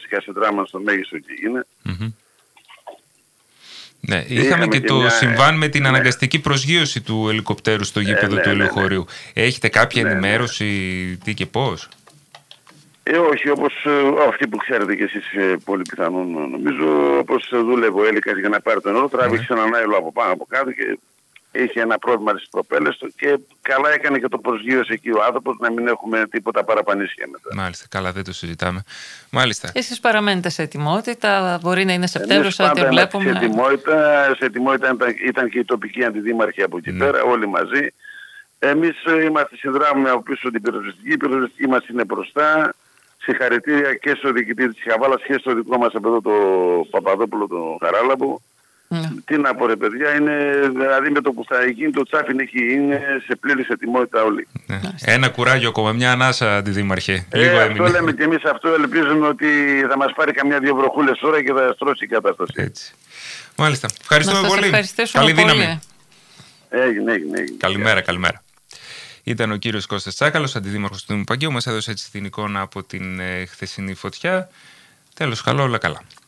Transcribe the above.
φυσικά συνδράμαν στο μέγιστο εκεί είναι. Ναι, είχαμε και το συμβάν με την αναγκαστική προσγείωση του ελικοπτέρου στο γήπεδο του Ελαιοχωρίου. Έχετε κάποια ενημέρωση τι και πώς? Όχι, όπως αυτοί που ξέρετε και εσείς πολύ πιθανόν νομίζω, όπως δούλευε ο Έλικας για να πάρει το νερό, τράβηξε έναν άϊλο από πάνω από κάτω και είχε ένα πρόβλημα στις προπέλες του και καλά έκανε και το προσγείωσε εκεί ο άνθρωπος, να μην έχουμε τίποτα παραπανίσια μετά. Μάλιστα, καλά, δεν το συζητάμε. Μάλιστα. Εσείς παραμένετε σε ετοιμότητα, μπορεί να είναι Σεπτέμβριος, ό,τι βλέπουμε. Σε ετοιμότητα ήταν και η τοπική αντιδήμαρχη από εκεί πέρα, όλοι μαζί. Εμείς είμαστε συνδράμουμε από πίσω την πυροσβεστική, η πυροσβεστική μας είναι μπροστά. Συγχαρητήρια και στο διοικητή της Χαβάλας και στο δικό μας εδώ το Παπαδόπουλο, το Χαράλαμπο. Τι να πω ρε παιδιά, είναι δηλαδή με το που θα γίνει το τσάφιν εκεί, είναι σε πλήρης ετοιμότητα όλοι. Ένα κουράγιο ακόμα, μια ανάσα αντιδήμαρχε. Αυτό λέμε και εμείς, αυτό ελπίζουμε ότι θα μας πάρει καμιά-δυο βροχούλες τώρα και θα στρώσει η κατάσταση. Έτσι. Μάλιστα, ευχαριστούμε πολύ. Καλή δύναμη. Έγινε. Καλημέρα. Ήταν ο κύριος Κώστας Τσάκαλος, αντιδήμαρχος του Δήμου Παγκαίου, μας έδωσε έτσι την εικόνα από την χθεσινή φωτιά. Τέλος, καλό, όλα καλά.